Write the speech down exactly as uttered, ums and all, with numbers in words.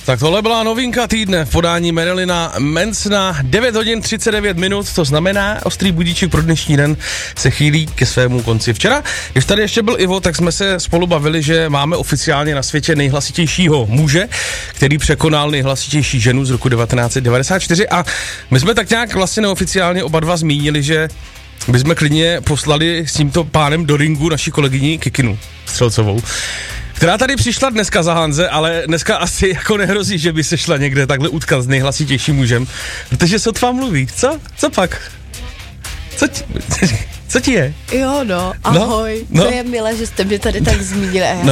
Tak tohle byla novinka týdne v podání Marilina Mansona. devět hodin třicet devět minut, to znamená, ostrý budíček pro dnešní den se chýlí ke svému konci. Včera, když tady ještě byl Ivo, tak jsme se spolu bavili, že máme oficiálně na světě nejhlasitějšího muže, který překonal nejhlasitější ženu z roku devatenáct set devadesát čtyři, a my jsme tak nějak vlastně neoficiálně oba dva zmínili, že bychom klidně poslali s tímto pánem do ringu naši kolegyni Kikinu Střelcovou, která tady přišla dneska za Hanze, ale dneska asi jako nehrozí, že by se šla někde takhle utkat s nejhlasitějším mužem, protože sotva mluví. Co? Co pak? Co ti, co ti je? Jo, no, ahoj. No, no. To je milé, že jste mě tady tak zmínili.